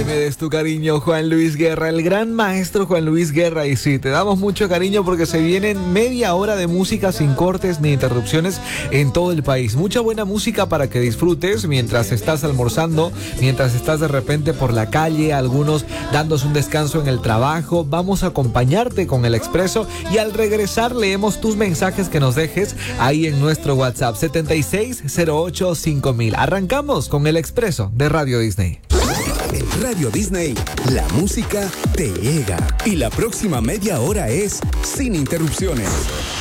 me des tu cariño, Juan Luis Guerra, el gran maestro Juan Luis Guerra. Y sí, te damos mucho cariño porque se vienen media hora de música sin cortes ni interrupciones en todo el país. Mucha buena música para que disfrutes mientras estás almorzando, mientras estás de repente por la calle, algunos dándose un descanso en el trabajo. Vamos a acompañarte con El Expreso y al regresar leemos tus mensajes que nos dejes ahí en nuestro WhatsApp 76085000. Arrancamos con El Expreso de Radio Disney. En Radio Disney, la música te llega. Y la próxima media hora es sin interrupciones.